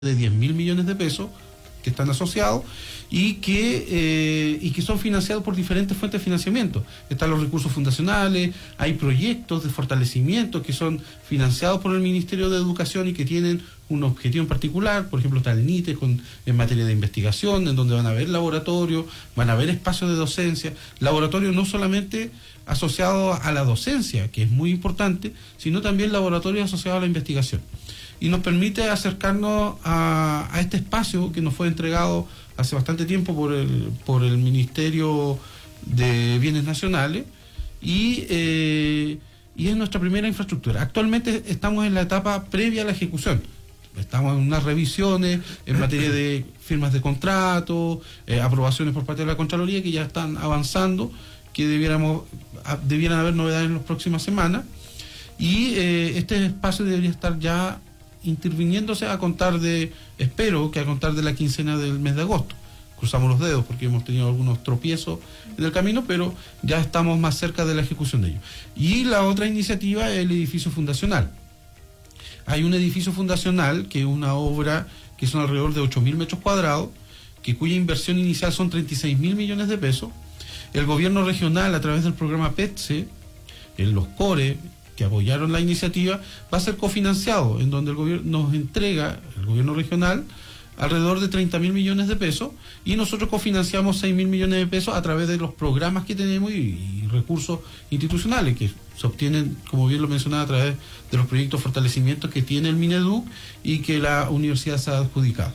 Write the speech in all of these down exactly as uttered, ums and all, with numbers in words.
de diez mil millones de pesos que están asociados y que, eh, y que son financiados por diferentes fuentes de financiamiento. Están los recursos fundacionales, hay proyectos de fortalecimiento que son financiados por el Ministerio de Educación y que tienen un objetivo en particular. Por ejemplo, está el NITE con, en materia de investigación, en donde van a haber laboratorios, van a haber espacios de docencia, laboratorios no solamente asociados a la docencia, que es muy importante, sino también laboratorios asociados a la investigación. Y nos permite acercarnos a, a este espacio que nos fue entregado hace bastante tiempo por el, por el Ministerio de Bienes Nacionales y, eh, y es nuestra primera infraestructura. Actualmente estamos en la etapa previa a la ejecución. Estamos en unas revisiones en materia de firmas de contrato, eh, aprobaciones por parte de la Contraloría que ya están avanzando, que debiéramos, a, debieran haber novedades en las próximas semanas. Y eh, este espacio debería estar ya interviniéndose a contar de, espero que a contar de la quincena del mes de agosto. Cruzamos los dedos porque hemos tenido algunos tropiezos en el camino, pero ya estamos más cerca de la ejecución de ello. Y la otra iniciativa es el edificio fundacional. Hay un edificio fundacional que es una obra que son alrededor de ocho mil metros cuadrados, que cuya inversión inicial son treinta y seis mil millones de pesos. El gobierno regional, a través del programa PETSE, en los CORE, que apoyaron la iniciativa, va a ser cofinanciado, en donde el gobierno nos entrega, el gobierno regional, alrededor de treinta mil millones de pesos, y nosotros cofinanciamos seis mil millones de pesos a través de los programas que tenemos y, y recursos institucionales que se obtienen, como bien lo mencionaba, a través de los proyectos de fortalecimiento que tiene el Mineduc y que la universidad se ha adjudicado.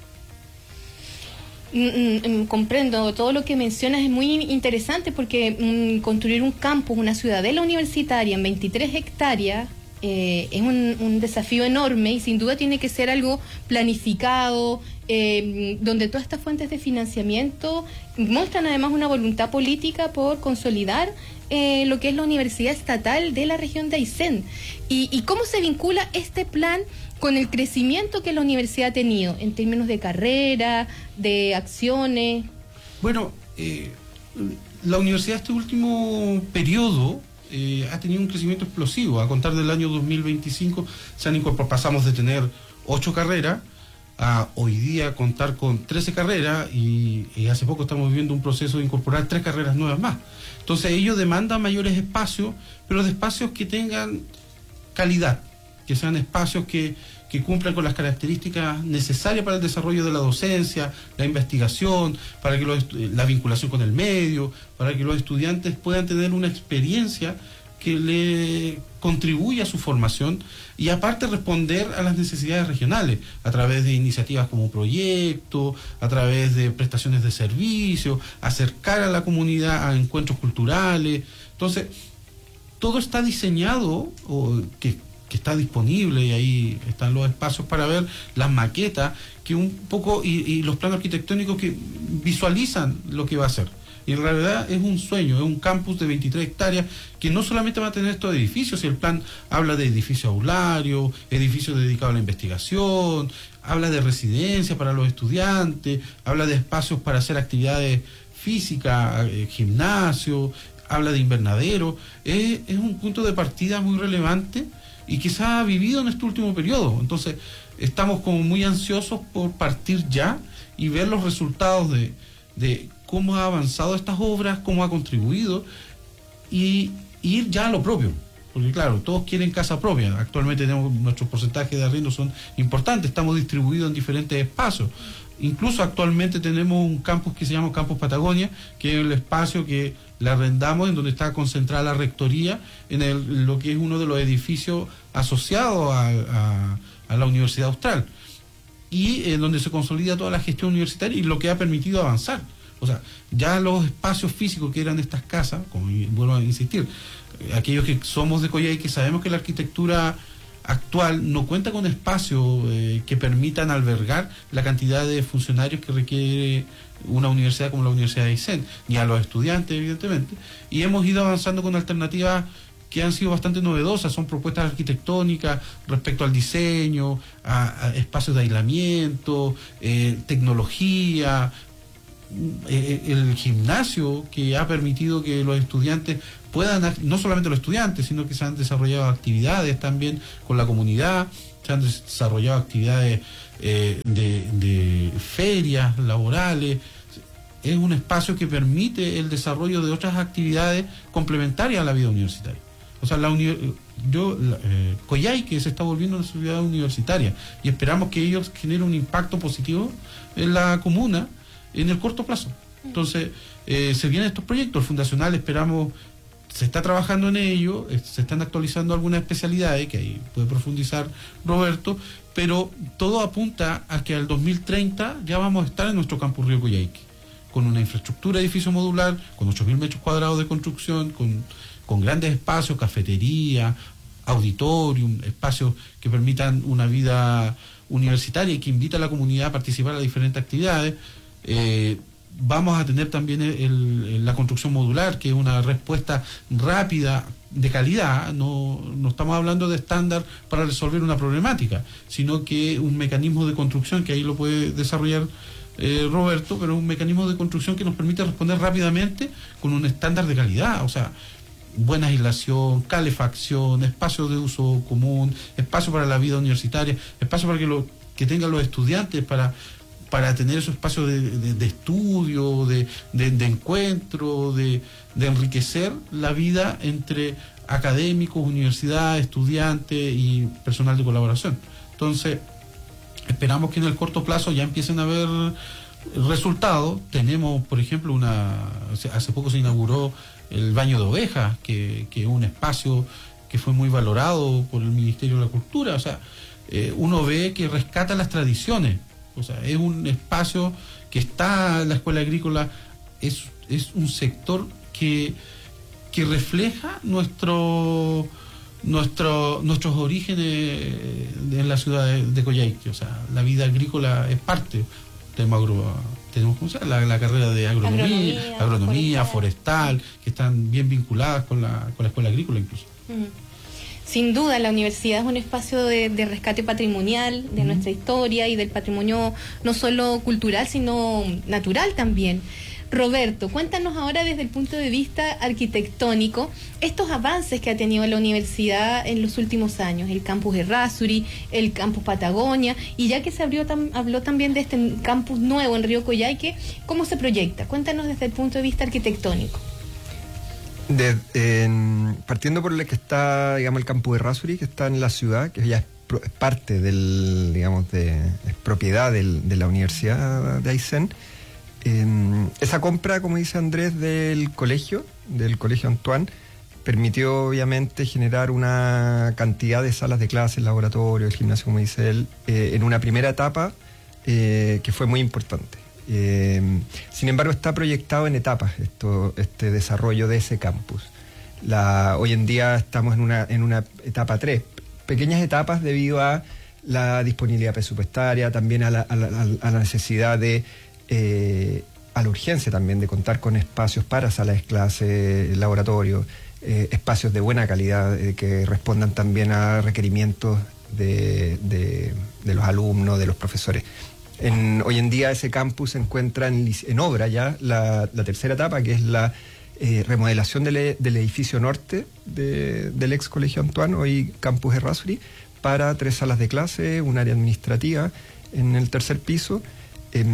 Mm, mm, comprendo, todo lo que mencionas es muy interesante porque mm, construir un campus, una ciudadela universitaria en veintitrés hectáreas eh, es un, un desafío enorme y sin duda tiene que ser algo planificado, eh, donde todas estas fuentes de financiamiento muestran además una voluntad política por consolidar eh, lo que es la Universidad Estatal de la región de Aysén. Y, y cómo se vincula este plan con el crecimiento que la universidad ha tenido en términos de carrera, de acciones. Bueno, eh, la universidad este último periodo eh, ha tenido un crecimiento explosivo. A contar del año dos mil veinticinco se han incorporado, pasamos de tener ocho carreras a hoy día contar con trece carreras y, y hace poco estamos viviendo un proceso de incorporar tres carreras nuevas más. Entonces ello demanda mayores espacios, pero de espacios que tengan calidad, que sean espacios que, que cumplan con las características necesarias para el desarrollo de la docencia, la investigación, para que los, la vinculación con el medio, para que los estudiantes puedan tener una experiencia que le contribuya a su formación y aparte responder a las necesidades regionales a través de iniciativas como proyectos, a través de prestaciones de servicios, acercar a la comunidad a encuentros culturales. Entonces, todo está diseñado o que que está disponible y ahí están los espacios para ver las maquetas que un poco y, y los planos arquitectónicos que visualizan lo que va a ser. Y en realidad es un sueño, es un campus de veintitrés hectáreas que no solamente va a tener estos edificios, si el plan habla de edificios aularios, edificios dedicados a la investigación, habla de residencia para los estudiantes, habla de espacios para hacer actividades físicas, eh, gimnasio, habla de invernadero. Es, es un punto de partida muy relevante y que se ha vivido en este último periodo. Entonces estamos como muy ansiosos por partir ya y ver los resultados de, de cómo ha avanzado estas obras, cómo ha contribuido y, y ir ya a lo propio, porque claro, todos quieren casa propia. Actualmente tenemos nuestros porcentajes de arriendo son importantes, estamos distribuidos en diferentes espacios. Incluso actualmente tenemos un campus que se llama Campus Patagonia, que es el espacio que le arrendamos, en donde está concentrada la rectoría, en el, lo que es uno de los edificios asociados a, a, a la Universidad Austral, y en donde se consolida toda la gestión universitaria y lo que ha permitido avanzar. O sea, ya los espacios físicos que eran de estas casas, como vuelvo a insistir, aquellos que somos de Coyhai, que sabemos que la arquitectura actual no cuenta con espacios eh, que permitan albergar la cantidad de funcionarios que requiere una universidad como la Universidad de Aysén, ni a los estudiantes, evidentemente, y hemos ido avanzando con alternativas que han sido bastante novedosas. Son propuestas arquitectónicas respecto al diseño, a, a espacios de aislamiento, eh, tecnología, eh, el gimnasio que ha permitido que los estudiantes puedan, no solamente los estudiantes, sino que se han desarrollado actividades también con la comunidad. se han desarrollado actividades eh, de, de ferias laborales. Es un espacio que permite el desarrollo de otras actividades complementarias a la vida universitaria. O sea, la uni- yo, la, eh, Coyhaique se está volviendo una ciudad universitaria y esperamos que ellos generen un impacto positivo en la comuna en el corto plazo. Entonces, eh, se vienen estos proyectos fundacionales, esperamos, se está trabajando en ello, eh, se están actualizando algunas especialidades, que ahí puede profundizar Roberto, pero todo apunta a que al dos mil treinta ya vamos a estar en nuestro campus Río Coyhaique, con una infraestructura de edificio modular, con ocho mil metros cuadrados de construcción, con, con grandes espacios, cafetería, auditorium, espacios que permitan una vida universitaria y que invita a la comunidad a participar a diferentes actividades. Eh, vamos a tener también el, el, la construcción modular, que es una respuesta rápida, de calidad. No, no estamos hablando de estándar para resolver una problemática, sino que un mecanismo de construcción, que ahí lo puede desarrollar eh, Roberto, pero un mecanismo de construcción que nos permite responder rápidamente con un estándar de calidad. O sea, buena aislación, calefacción, espacios de uso común, espacio para la vida universitaria, espacio para que lo que tengan los estudiantes para para tener esos espacios de, de, de estudio, de, de, de encuentro, de, de enriquecer la vida entre académicos, universidad, estudiantes y personal de colaboración. Entonces, esperamos que en el corto plazo ya empiecen a haber resultados. Tenemos, por ejemplo, una hace poco se inauguró el Baño de Ovejas, que, que es un espacio que fue muy valorado por el Ministerio de la Cultura. O sea, eh, uno ve que rescata las tradiciones. O sea, es un espacio que está en la escuela agrícola, es, es un sector que, que refleja nuestro, nuestro, nuestros orígenes en la ciudad de, de Coyhaique. O sea, la vida agrícola es parte. Tenemos, agro, tenemos ¿cómo se llama? La, la carrera de agronomía, agronomía, agronomía forestal. forestal, que están bien vinculadas con la, con la escuela agrícola incluso. Mm. Sin duda, la universidad es un espacio de, de rescate patrimonial de uh-huh. nuestra historia y del patrimonio no solo cultural, sino natural también. Roberto, cuéntanos ahora desde el punto de vista arquitectónico estos avances que ha tenido la universidad en los últimos años, el campus Errázuri, el campus Patagonia, y ya que se abrió tam, habló también de este campus nuevo en Río Coyhaique, ¿cómo se proyecta? Cuéntanos desde el punto de vista arquitectónico. De, en, partiendo por el que está, digamos, el campus Errázuri, que está en la ciudad, que ya es, pro, es parte del, digamos, de, es propiedad del, de la Universidad de Aysén. Eh, esa compra, como dice Andrés, del colegio, del colegio Antoine, permitió obviamente generar una cantidad de salas de clases, laboratorios, el gimnasio, como dice él, eh, en una primera etapa eh, que fue muy importante. Eh, sin embargo, está proyectado en etapas esto, este desarrollo de ese campus. La, hoy en día estamos en una, en una etapa tres, pequeñas etapas debido a la disponibilidad presupuestaria, también a la, a la, a la necesidad de, eh, a la urgencia también de contar con espacios para salas de clase, laboratorios, eh, espacios de buena calidad eh, que respondan también a requerimientos de, de, de los alumnos, de los profesores. En, hoy en día ese campus se encuentra en, en obra ya, la, la tercera etapa, que es la eh, remodelación del, del edificio norte de, del ex colegio Antoine, hoy campus Errázuri, para tres salas de clase, un área administrativa en el tercer piso, eh,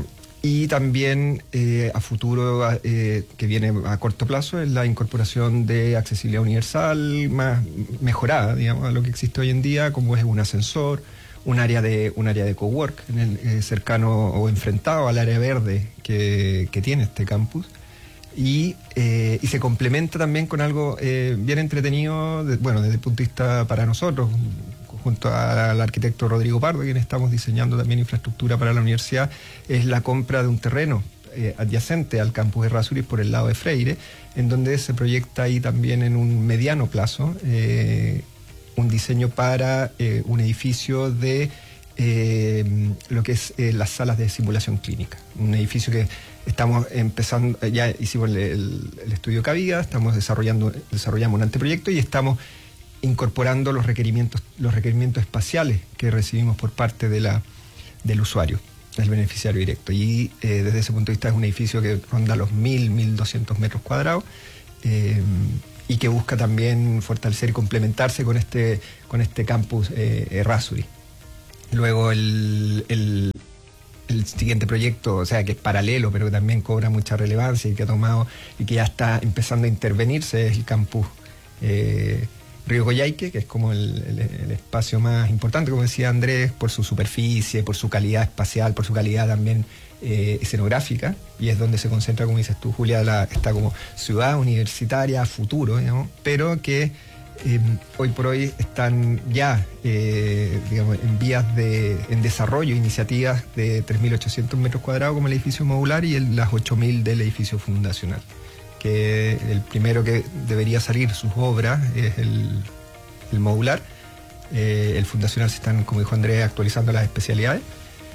y también eh, a futuro, eh, que viene a corto plazo, es la incorporación de accesibilidad universal más mejorada, digamos, a lo que existe hoy en día, como es un ascensor, un área de un área de cowork en el, eh, cercano o enfrentado al área verde que, que tiene este campus, y, eh, y se complementa también con algo eh, bien entretenido, de, bueno, desde el punto de vista para nosotros, junto al arquitecto Rodrigo Pardo, quien estamos diseñando también infraestructura para la universidad, es la compra de un terreno eh, adyacente al campus Errázuri por el lado de Freire, en donde se proyecta ahí también en un mediano plazo eh, un diseño para eh, un edificio de eh, lo que es eh, las salas de simulación clínica. Un edificio que estamos empezando, ya hicimos el, el, el estudio cabida, estamos desarrollando desarrollamos un anteproyecto y estamos incorporando los requerimientos, los requerimientos espaciales que recibimos por parte de la, del usuario, del beneficiario directo. Y eh, desde ese punto de vista es un edificio que ronda los mil, mil doscientos metros cuadrados, eh, y que busca también fortalecer y complementarse con este, con este campus eh, Errázuriz. Luego el, el, el siguiente proyecto, o sea, que es paralelo, pero que también cobra mucha relevancia y que ha tomado y que ya está empezando a intervenirse, es el campus eh, Río Coyhaique, que es como el, el, el espacio más importante, como decía Andrés, por su superficie, por su calidad espacial, por su calidad también eh, escenográfica, y es donde se concentra, como dices tú, Julia, la, está como ciudad universitaria, futuro, digamos, pero que Eh, hoy por hoy están ya eh, digamos, en vías de en desarrollo iniciativas de tres mil ochocientos metros cuadrados como el edificio modular y el, las ocho mil del edificio fundacional, que el primero que debería salir sus obras es el, el modular. Eh, el fundacional se están, como dijo Andrés, actualizando las especialidades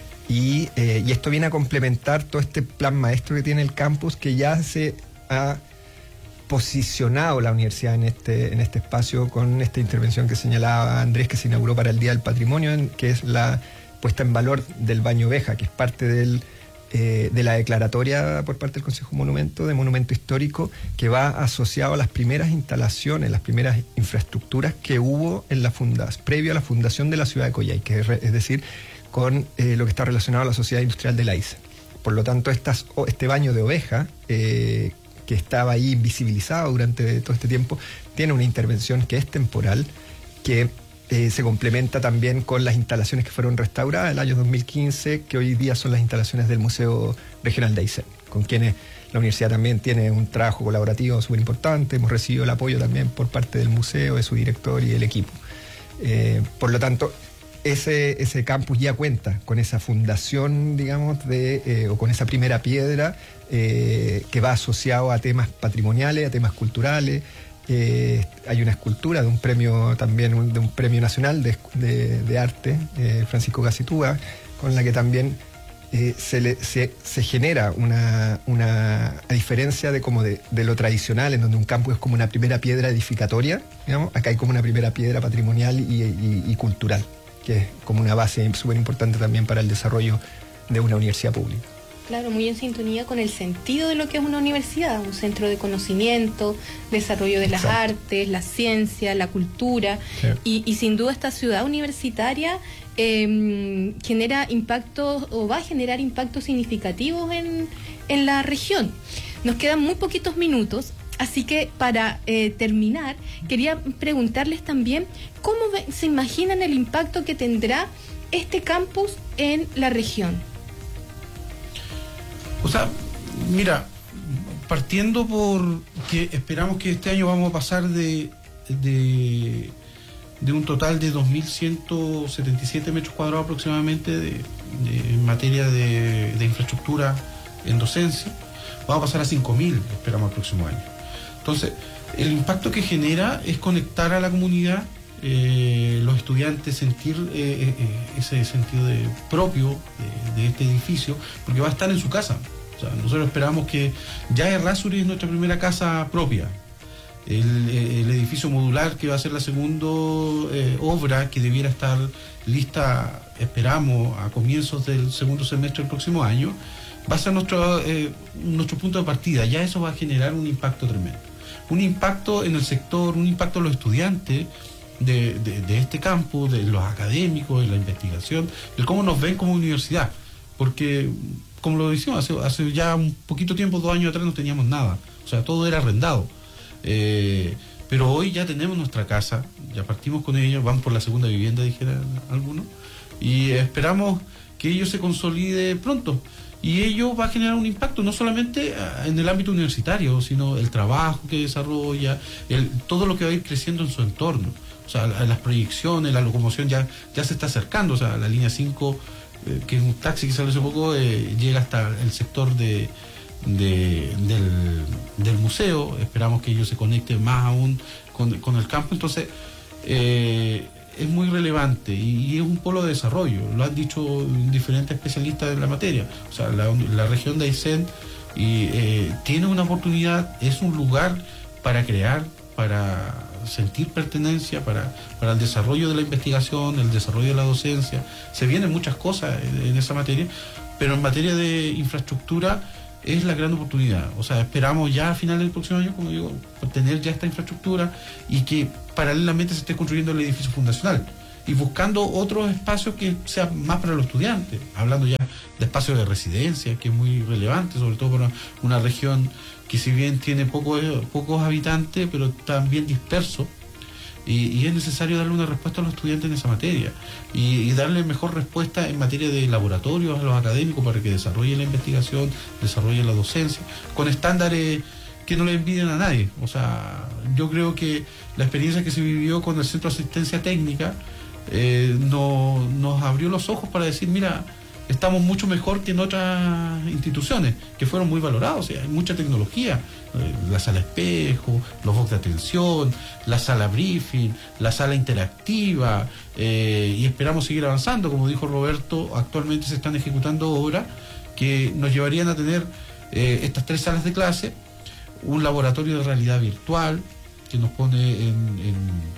y, eh, y esto viene a complementar todo este plan maestro que tiene el campus, que ya se ha posicionado la universidad en este, en este espacio con esta intervención que señalaba Andrés, que se inauguró para el Día del Patrimonio, en, que es la puesta en valor del Baño Oveja, que es parte del, eh, de la declaratoria por parte del Consejo Monumento, de Monumento Histórico, que va asociado a las primeras instalaciones, las primeras infraestructuras que hubo en la funda, previo a la fundación de la ciudad de Coyhaique, es, es decir, con eh, lo que está relacionado a la sociedad industrial de la I C E. Por lo tanto, estas, este baño de oveja, eh, que estaba ahí invisibilizado durante todo este tiempo, tiene una intervención que es temporal, que eh, se complementa también con las instalaciones que fueron restauradas en el año dos mil quince, que hoy día son las instalaciones del Museo Regional de Aysén, con quienes la universidad también tiene un trabajo colaborativo súper importante. Hemos recibido el apoyo también por parte del museo, de su director y del equipo. Eh, por lo tanto, Ese, ese campus ya cuenta con esa fundación, digamos, de, eh, o con esa primera piedra eh, que va asociado a temas patrimoniales, a temas culturales. Eh, hay una escultura de un premio también, un, de un premio nacional de, de, de arte, eh, Francisco Casitúa, con la que también eh, se, le, se, se genera una, una a diferencia de, como de, de lo tradicional, en donde un campus es como una primera piedra edificatoria, digamos, acá hay como una primera piedra patrimonial y, y, y cultural, que es como una base súper importante también para el desarrollo de una universidad pública. Claro, muy en sintonía con el sentido de lo que es una universidad, un centro de conocimiento, desarrollo de las Exacto. artes, la ciencia, la cultura, sí. y, y sin duda esta ciudad universitaria eh, genera impactos o va a generar impactos significativos en, en la región. Nos quedan muy poquitos minutos. Así que para eh, terminar, quería preguntarles también cómo ve, se imaginan el impacto que tendrá este campus en la región. O sea, mira, partiendo por que esperamos que este año vamos a pasar de, de, de un total de dos mil ciento setenta y siete metros cuadrados aproximadamente de, de, en materia de, de infraestructura en docencia, vamos a pasar a cinco mil, esperamos el próximo año. Entonces, el impacto que genera es conectar a la comunidad, eh, los estudiantes sentir eh, eh, ese sentido de, propio de, de este edificio, porque va a estar en su casa. O sea, nosotros esperamos que ya Errázuriz es nuestra primera casa propia. El, el edificio modular, que va a ser la segunda eh, obra, que debiera estar lista, esperamos, a comienzos del segundo semestre del próximo año, va a ser nuestro, eh, nuestro punto de partida. Ya eso va a generar un impacto tremendo. Un impacto en el sector, un impacto en los estudiantes de, de, de este campo, de los académicos, de la investigación, de cómo nos ven como universidad. Porque, como lo decíamos, hace, hace ya un poquito tiempo, dos años atrás, no teníamos nada. O sea, todo era arrendado. Eh, pero hoy ya tenemos nuestra casa, ya partimos con ellos, van por la segunda vivienda, dijeran algunos, y esperamos que ello se consolide pronto. Y ello va a generar un impacto no solamente en el ámbito universitario, sino el trabajo que desarrolla, el, todo lo que va a ir creciendo en su entorno. O sea, la, las proyecciones, la locomoción ya, ya se está acercando. O sea, la línea cinco, eh, que es un taxi que salió hace poco, eh, llega hasta el sector de, de, del, del museo. Esperamos que ello se conecte más aún con, con el campo. Entonces, eh, es muy relevante y, y es un polo de desarrollo, lo han dicho diferentes especialistas en la materia. O sea, la, la región de Aysén y, eh, tiene una oportunidad, es un lugar para crear, para sentir pertenencia, para, para el desarrollo de la investigación, el desarrollo de la docencia. Se vienen muchas cosas en, en esa materia, pero en materia de infraestructura es la gran oportunidad. O sea, esperamos ya a final del próximo año, como digo, tener ya esta infraestructura y que paralelamente se esté construyendo el edificio fundacional y buscando otros espacios que sean más para los estudiantes, hablando ya de espacios de residencia, que es muy relevante, sobre todo para una región que si bien tiene poco, pocos habitantes, pero también disperso, y, y es necesario darle una respuesta a los estudiantes en esa materia, y, y darle mejor respuesta en materia de laboratorios a los académicos para que desarrollen la investigación, desarrollen la docencia, con estándares que no le envidian a nadie. O sea, yo creo que la experiencia que se vivió con el Centro de Asistencia Técnica eh, no, nos abrió los ojos para decir, mira, estamos mucho mejor que en otras instituciones que fueron muy valoradas. O sea, hay mucha tecnología, eh, la sala espejo, los box de atención, la sala briefing, la sala interactiva, eh, y esperamos seguir avanzando. Como dijo Roberto, actualmente se están ejecutando obras que nos llevarían a tener eh, estas tres salas de clase, un laboratorio de realidad virtual que nos pone en, en,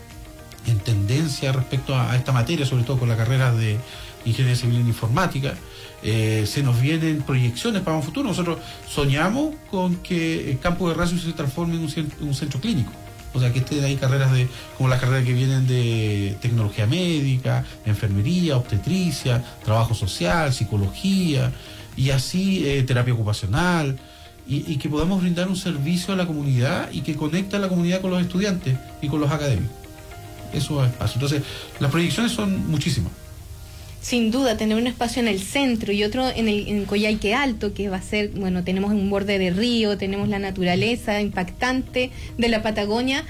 en tendencia respecto a, a esta materia, sobre todo con la carrera de Ingeniería Civil en Informática. Eh, se nos vienen proyecciones para un futuro. Nosotros soñamos con que el campo de Errázuriz se transforme en un, centro, un centro clínico. O sea, que estén ahí carreras de, como las carreras que vienen de tecnología médica, enfermería, obstetricia, trabajo social, psicología, y así eh, terapia ocupacional, y, y que podamos brindar un servicio a la comunidad y que conecte a la comunidad con los estudiantes y con los académicos. Eso es espacio. Entonces, las proyecciones son muchísimas. Sin duda, tener un espacio en el centro y otro en el en Coyhaique Alto, que va a ser, bueno, tenemos un borde de río, tenemos la naturaleza impactante de la Patagonia,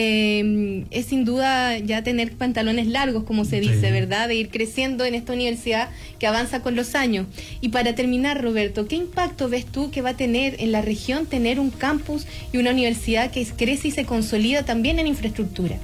eh, es sin duda ya tener pantalones largos, como se dice, sí, ¿verdad? De ir creciendo en esta universidad que avanza con los años. Y para terminar, Roberto, ¿qué impacto ves tú que va a tener en la región tener un campus y una universidad que crece y se consolida también en infraestructura?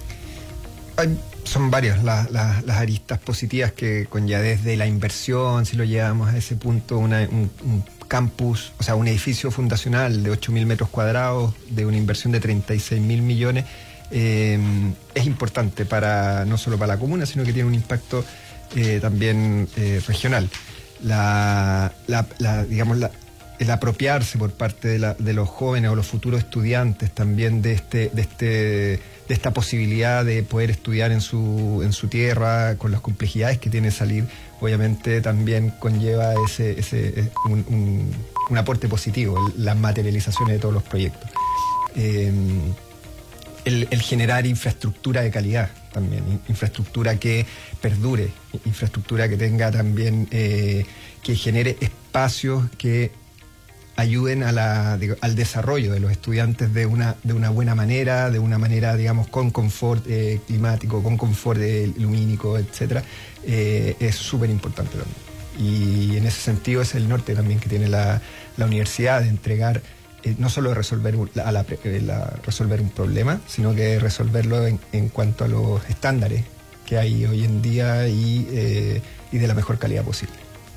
Hay Son varias las, las, las aristas positivas que con ya desde la inversión, si lo llevamos a ese punto, una, un, un campus, o sea, un edificio fundacional de ocho mil metros cuadrados, de una inversión de treinta y seis mil millones, eh, es importante para no solo para la comuna, sino que tiene un impacto eh, también eh, regional. La, la, la, digamos, la, el apropiarse por parte de, la, de los jóvenes o los futuros estudiantes también de este, de este de esta posibilidad de poder estudiar en su en su tierra con las complejidades que tiene salir, obviamente también conlleva ese, ese un, un, un aporte positivo, las materializaciones de todos los proyectos. Eh, el, el generar infraestructura de calidad también, infraestructura que perdure, infraestructura que tenga también, eh, que genere espacios que ayuden a la, digo, al desarrollo de los estudiantes de una, de una buena manera, de una manera, digamos, con confort eh, climático, con confort eh, lumínico, etcétera, eh, es súper importante también. Y en ese sentido es el norte también que tiene la, la universidad, de entregar, eh, no solo resolver, un, a la, la, resolver un problema, sino que resolverlo en, en cuanto a los estándares que hay hoy en día y, eh, y de la mejor calidad posible.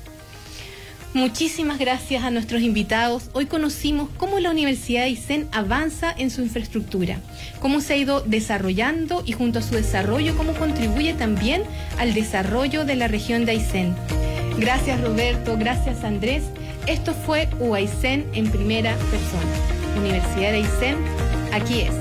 Muchísimas gracias a nuestros invitados. Hoy conocimos cómo la Universidad de Aysén avanza en su infraestructura, cómo se ha ido desarrollando y junto a su desarrollo cómo contribuye también al desarrollo de la región de Aysén. Gracias Roberto, gracias Andrés. Esto fue U Aysén en primera persona. Universidad de Aysén, aquí es.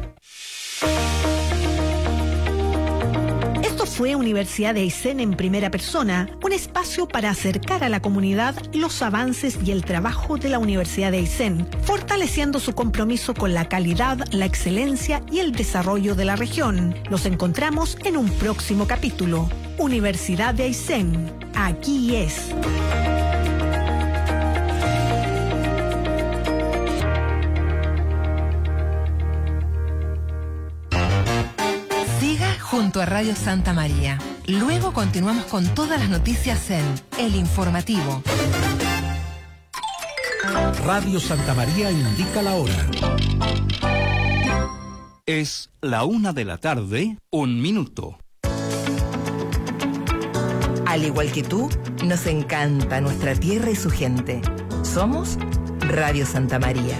Fue Universidad de Aysén en primera persona, un espacio para acercar a la comunidad los avances y el trabajo de la Universidad de Aysén, fortaleciendo su compromiso con la calidad, la excelencia y el desarrollo de la región. Nos encontramos en un próximo capítulo. Universidad de Aysén, aquí es. Junto a Radio Santa María. Luego continuamos con todas las noticias en El Informativo. Radio Santa María indica la hora. Es la una de la tarde, un minuto. Al igual que tú, nos encanta nuestra tierra y su gente. Somos Radio Santa María.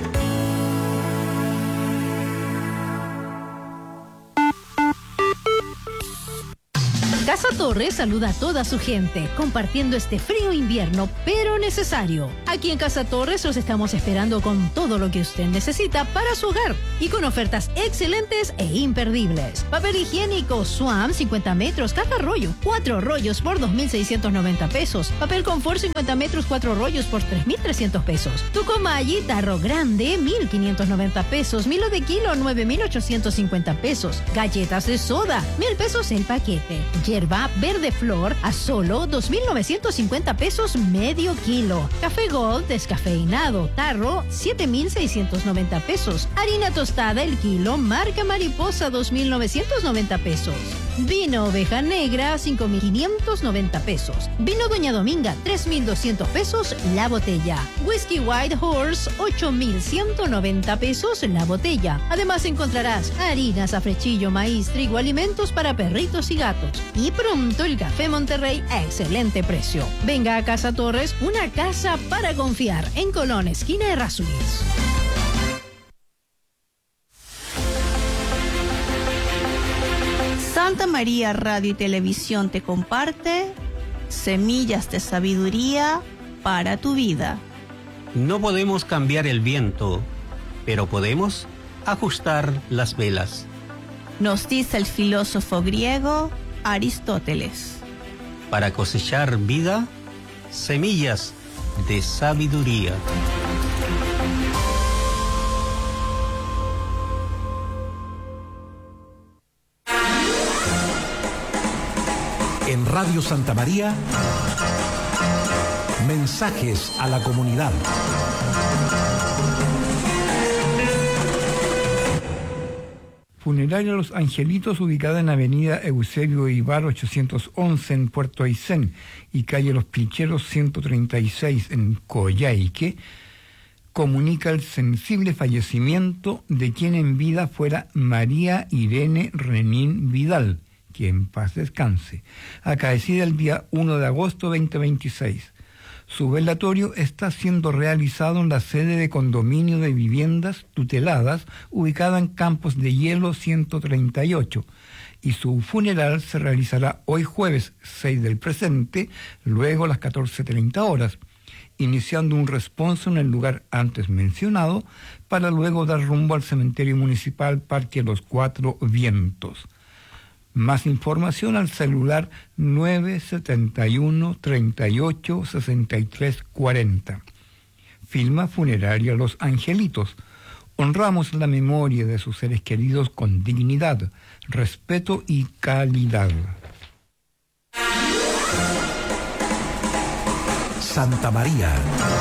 Casa Torres saluda a toda su gente, compartiendo este frío invierno, pero necesario. Aquí en Casa Torres los estamos esperando con todo lo que usted necesita para su hogar y con ofertas excelentes e imperdibles. Papel higiénico Swam cincuenta metros, caja rollo, cuatro rollos por dos mil seiscientos noventa pesos. Papel confort cincuenta metros, cuatro rollos por tres mil trescientos pesos. Tucumay, tarro grande, mil quinientos noventa pesos. Milo de kilo, nueve mil ochocientos cincuenta pesos. Galletas de soda, mil pesos el paquete. Yerba verde flor a solo dos mil novecientos cincuenta pesos medio kilo. Café Gold descafeinado, tarro, siete mil seiscientos noventa pesos. Harina tostada el kilo, marca Mariposa, dos mil novecientos noventa pesos. Vino Oveja Negra, cinco mil quinientos noventa pesos. Vino Doña Dominga, tres mil doscientos pesos la botella. Whisky White Horse, ocho mil ciento noventa pesos la botella. Además encontrarás harinas, afrechillo, maíz, trigo, alimentos para perritos y gatos. Y pronto el Café Monterrey a excelente precio. Venga a Casa Torres, una casa para confiar, en Colón, esquina de Errázuriz. Santa María Radio y Televisión te comparte semillas de sabiduría para tu vida. No podemos cambiar el viento, pero podemos ajustar las velas. Nos dice el filósofo griego Aristóteles. Para cosechar vida, semillas de sabiduría. En Radio Santa María, mensajes a la comunidad. Funeraria Los Angelitos, ubicada en Avenida Eusebio Ibar ochocientos once en Puerto Aysén y calle Los Pincheros ciento treinta y seis en Coyhaique, comunica el sensible fallecimiento de quien en vida fuera María Irene Renín Vidal, que en paz descanse, acaecida el día primero de agosto de veinte veintiséis. Su velatorio está siendo realizado en la sede de condominio de viviendas tuteladas ubicada en Campos de Hielo ciento treinta y ocho, y su funeral se realizará hoy jueves seis del presente, luego a las catorce treinta horas, iniciando un responso en el lugar antes mencionado para luego dar rumbo al cementerio municipal Parque Los Cuatro Vientos. Más información al celular nueve setenta y uno, treinta y ocho, sesenta y tres cuarenta. Firma Funeraria Los Angelitos. Honramos la memoria de sus seres queridos con dignidad, respeto y calidad. Santa María.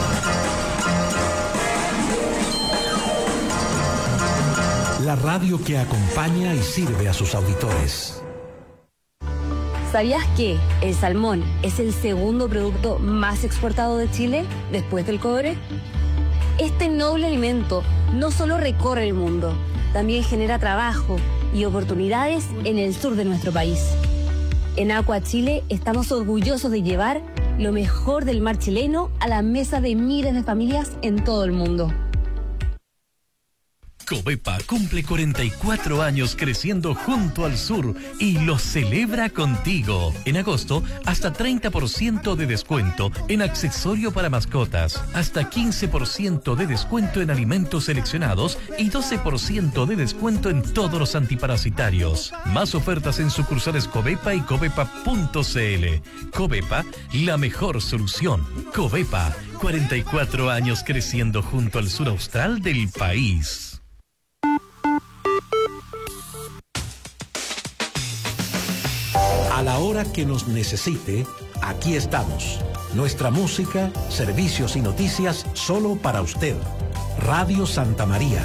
La radio que acompaña y sirve a sus auditores. ¿Sabías que el salmón es el segundo producto más exportado de Chile después del cobre? Este noble alimento no solo recorre el mundo, también genera trabajo y oportunidades en el sur de nuestro país. En Aqua Chile estamos orgullosos de llevar lo mejor del mar chileno a la mesa de miles de familias en todo el mundo. Covepa cumple cuarenta y cuatro años creciendo junto al sur y lo celebra contigo. En agosto, hasta treinta por ciento de descuento en accesorio para mascotas, hasta quince por ciento de descuento en alimentos seleccionados y doce por ciento de descuento en todos los antiparasitarios. Más ofertas en sucursales Covepa y covepa punto cl. Covepa, la mejor solución. Covepa, cuarenta y cuatro años creciendo junto al sur austral del país. A la hora que nos necesite, aquí estamos. Nuestra música, servicios y noticias solo para usted. Radio Santa María.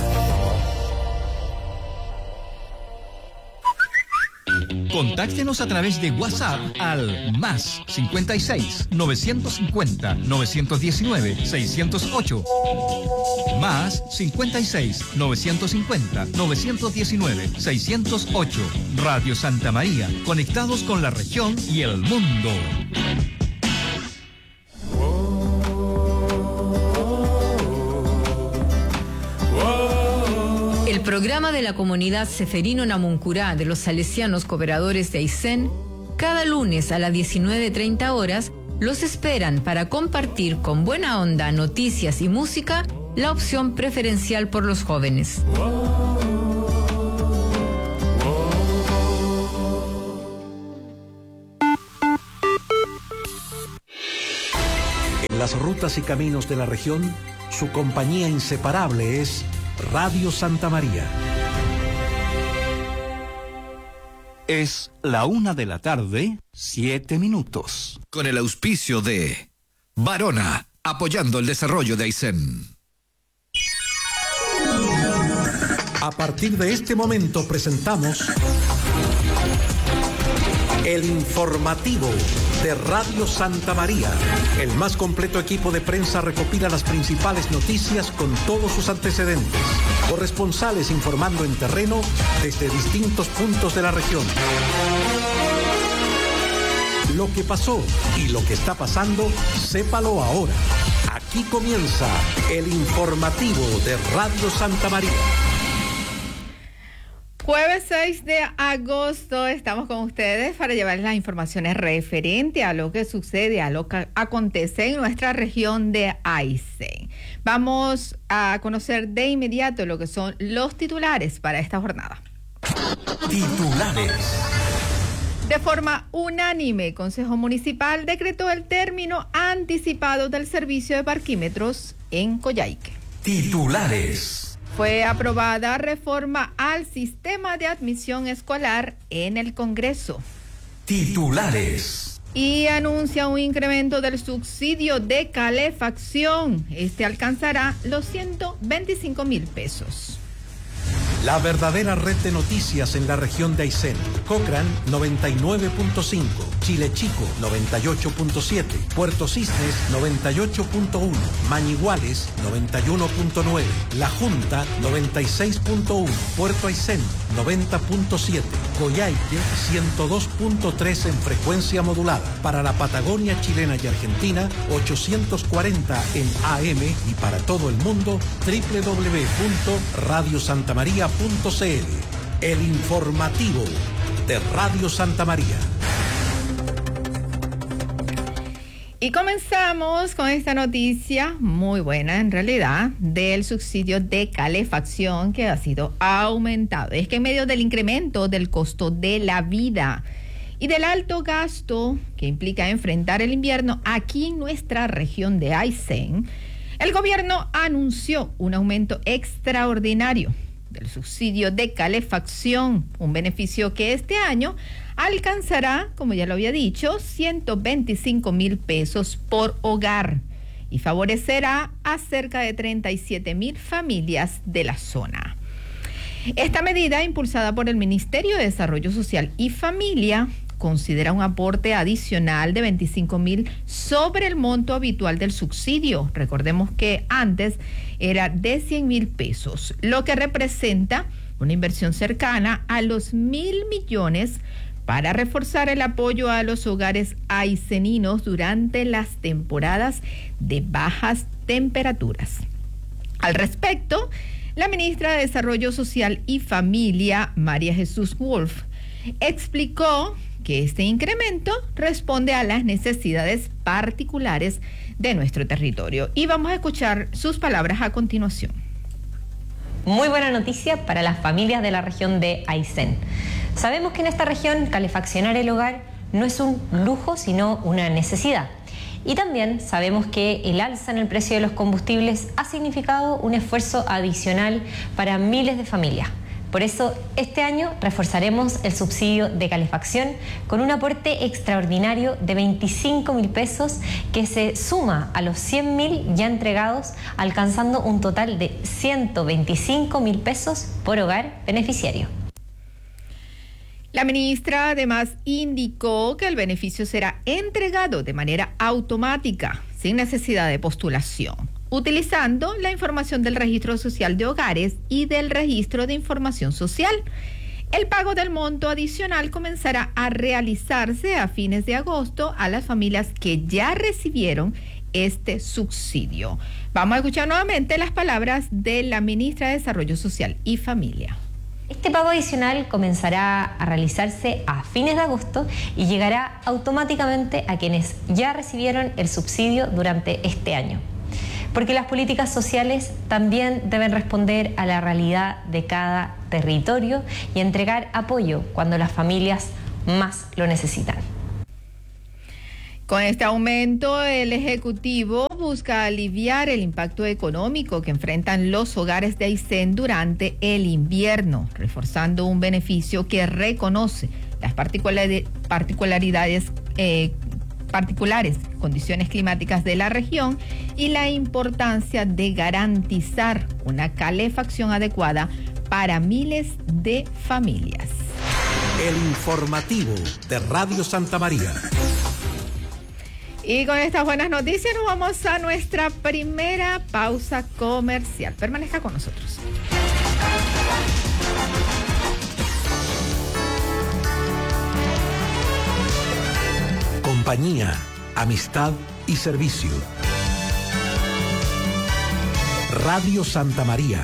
Contáctenos a través de WhatsApp al más cincuenta y seis, novecientos cincuenta, novecientos diecinueve, seiscientos ocho. Más cincuenta y seis, novecientos cincuenta, novecientos diecinueve, seiscientos ocho. Radio Santa María, conectados con la región y el mundo. El programa de la comunidad Seferino Namuncurá de los Salesianos Cooperadores de Aysén Cada lunes a las diecinueve treinta horas los esperan para compartir con buena onda noticias y música, la opción preferencial por los jóvenes. En las rutas y caminos de la región, su compañía inseparable es Radio Santa María. Es la una de la tarde, siete minutos. Con el auspicio de Varona, apoyando el desarrollo de Aysén. A partir de este momento presentamos el informativo de Radio Santa María. El más completo equipo de prensa recopila las principales noticias con todos sus antecedentes. Corresponsales informando en terreno desde distintos puntos de la región. Lo que pasó y lo que está pasando, sépalo ahora. Aquí comienza el informativo de Radio Santa María. Jueves seis de agosto estamos con ustedes para llevarles las informaciones referentes a lo que sucede, a lo que acontece en nuestra región de Aysén. Vamos a conocer de inmediato lo que son los titulares para esta jornada. Titulares. De forma unánime, el Consejo Municipal decretó el término anticipado del servicio de parquímetros en Coyhaique. Titulares. Fue aprobada reforma al sistema de admisión escolar en el Congreso. Titulares. Y anuncia un incremento del subsidio de calefacción. Este alcanzará los ciento veinticinco mil pesos. La verdadera red de noticias en la región de Aysén. Cochrane noventa y nueve punto cinco, Chile Chico noventa y ocho punto siete, Puerto Cisnes noventa y ocho punto uno, Mañiguales noventa y uno punto nueve, La Junta noventa y seis punto uno, Puerto Aysén noventa punto siete, Coyhaique ciento dos punto tres en frecuencia modulada. Para la Patagonia chilena y Argentina ochocientos cuarenta en A M y para todo el mundo doble u doble u doble u punto radio santa maría punto c l. El informativo de Radio Santa María. Y comenzamos con esta noticia muy buena en realidad del subsidio de calefacción que ha sido aumentado. Es que en medio del incremento del costo de la vida y del alto gasto que implica enfrentar el invierno aquí en nuestra región de Aysén, el gobierno anunció un aumento extraordinario del subsidio de calefacción, un beneficio que este año alcanzará, como ya lo había dicho, ciento veinticinco mil pesos por hogar y favorecerá a cerca de treinta y siete mil familias de la zona. Esta medida, impulsada por el Ministerio de Desarrollo Social y Familia, considera un aporte adicional de veinticinco mil sobre el monto habitual del subsidio. Recordemos que antes era de cien mil pesos, lo que representa una inversión cercana a los mil millones para reforzar el apoyo a los hogares ayseninos durante las temporadas de bajas temperaturas. Al respecto, la ministra de Desarrollo Social y Familia, María Jesús Wolf, explicó que este incremento responde a las necesidades particulares de nuestro territorio. Y vamos a escuchar sus palabras a continuación. Muy buena noticia para las familias de la región de Aysén. Sabemos que en esta región calefaccionar el hogar no es un lujo, sino una necesidad. Y también sabemos que el alza en el precio de los combustibles ha significado un esfuerzo adicional para miles de familias. Por eso, este año reforzaremos el subsidio de calefacción con un aporte extraordinario de veinticinco mil pesos que se suma a los cien mil ya entregados, alcanzando un total de ciento veinticinco mil pesos por hogar beneficiario. La ministra además indicó que el beneficio será entregado de manera automática, sin necesidad de postulación, utilizando la información del Registro Social de Hogares y del Registro de Información Social. El pago del monto adicional comenzará a realizarse a fines de agosto a las familias que ya recibieron este subsidio. Vamos a escuchar nuevamente las palabras de la ministra de Desarrollo Social y Familia. Este pago adicional comenzará a realizarse a fines de agosto y llegará automáticamente a quienes ya recibieron el subsidio durante este año. Porque las políticas sociales también deben responder a la realidad de cada territorio y entregar apoyo cuando las familias más lo necesitan. Con este aumento, el Ejecutivo busca aliviar el impacto económico que enfrentan los hogares de Aysén durante el invierno, reforzando un beneficio que reconoce las particularidades eh, particulares condiciones climáticas de la región y la importancia de garantizar una calefacción adecuada para miles de familias. El informativo de Radio Santa María. Y con estas buenas noticias nos vamos a nuestra primera pausa comercial. Permanezca con nosotros. Compañía, amistad y servicio. Radio Santa María.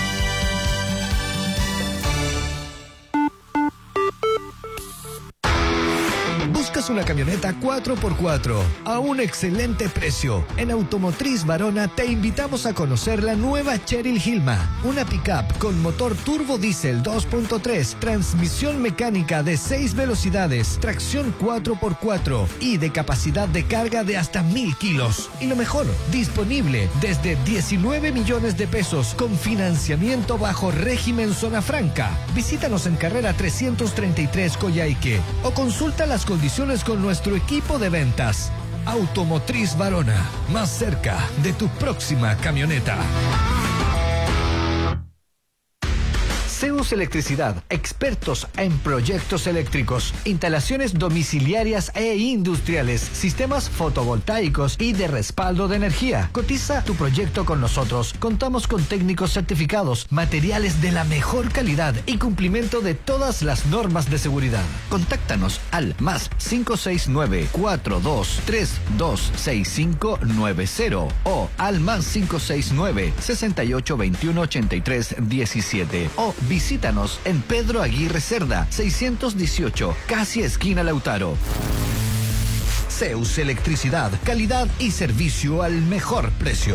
Buscas una camioneta cuatro por cuatro a un excelente precio. En Automotriz Varona te invitamos a conocer la nueva Cheryl Hilma, una pickup con motor turbo diésel dos punto tres, transmisión mecánica de seis velocidades, tracción cuatro por cuatro y de capacidad de carga de hasta mil kilos. Y lo mejor, disponible desde diecinueve millones de pesos con financiamiento bajo régimen zona franca. Visítanos en carrera trescientos treinta y tres Coyhaique o consulta las condiciones con nuestro equipo de ventas. Automotriz Varona, más cerca de tu próxima camioneta. Zeus Electricidad, expertos en proyectos eléctricos, instalaciones domiciliarias e industriales, sistemas fotovoltaicos y de respaldo de energía. Cotiza tu proyecto con nosotros. Contamos con técnicos certificados, materiales de la mejor calidad y cumplimiento de todas las normas de seguridad. Contáctanos al más cinco seis nueve, cuatro dos tres dos seis cinco nueve cero o al más cinco seis nueve, sesenta y ocho veintiuno ochenta y tres diecisiete o visítanos en Pedro Aguirre Cerda, seiscientos dieciocho, casi esquina Lautaro. Zeus Electricidad, calidad y servicio al mejor precio.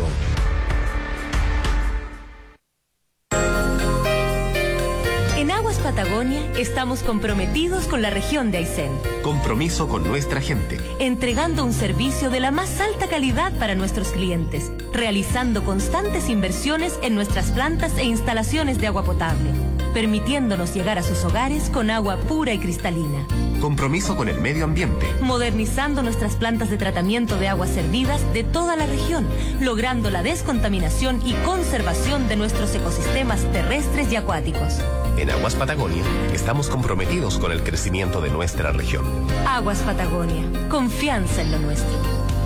En Aguas Patagonia estamos comprometidos con la región de Aysén. Compromiso con nuestra gente. Entregando un servicio de la más alta calidad para nuestros clientes, realizando constantes inversiones en nuestras plantas e instalaciones de agua potable, permitiéndonos llegar a sus hogares con agua pura y cristalina. Compromiso con el medio ambiente. Modernizando nuestras plantas de tratamiento de aguas servidas de toda la región, logrando la descontaminación y conservación de nuestros ecosistemas terrestres y acuáticos. En Aguas Patagonia estamos comprometidos con el crecimiento de nuestra región. Aguas Patagonia, confianza en lo nuestro.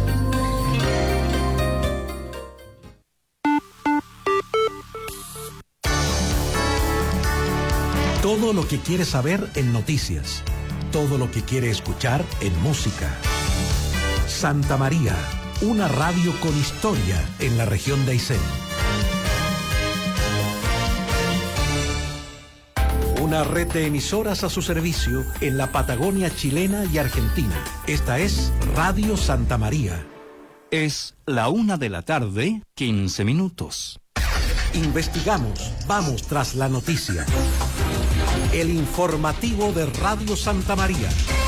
Todo lo que quiere saber en noticias. Todo lo que quiere escuchar en música. Santa María, una radio con historia en la región de Aysén. Una red de emisoras a su servicio en la Patagonia chilena y argentina. Esta es Radio Santa María. Es la una de la tarde, quince minutos. Investigamos, vamos tras la noticia. El informativo de Radio Santa María.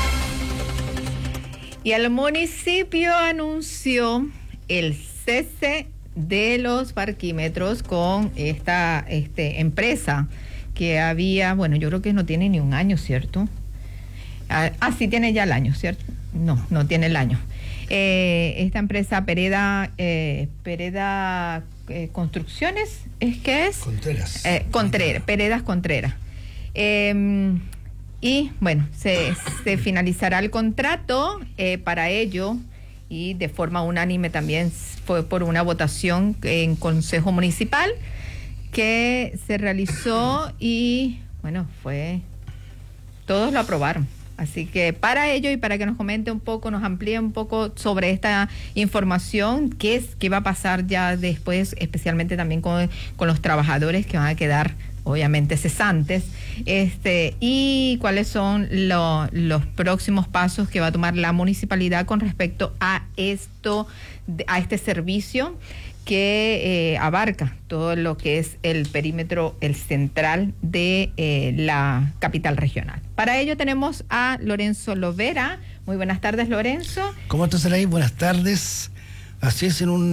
Y el municipio anunció el cese de los parquímetros con esta este, empresa que había, bueno, yo creo que no tiene ni un año, ¿cierto? Ah, ah, sí tiene ya el año, ¿cierto? No, no tiene el año. Eh, esta empresa Pereda, eh, Pereda eh, Construcciones, ¿es que es? Contreras. Eh, Contreras, Peredas Contreras. Eh, y bueno, se, se finalizará el contrato eh, para ello y de forma unánime también fue por una votación en Consejo Municipal que se realizó y bueno, fue, todos lo aprobaron. Así que para ello y para que nos comente un poco, nos amplíe un poco sobre esta información, qué es, qué va a pasar ya después, especialmente también con, con los trabajadores que van a quedar obviamente cesantes, este, y cuáles son lo, los próximos pasos que va a tomar la municipalidad con respecto a esto, a este servicio que eh, abarca todo lo que es el perímetro, el central de eh, la capital regional. Para ello tenemos a Lorenzo Lovera. Muy buenas tardes, Lorenzo. ¿Cómo estás, Alain? Buenas tardes. Así es, en un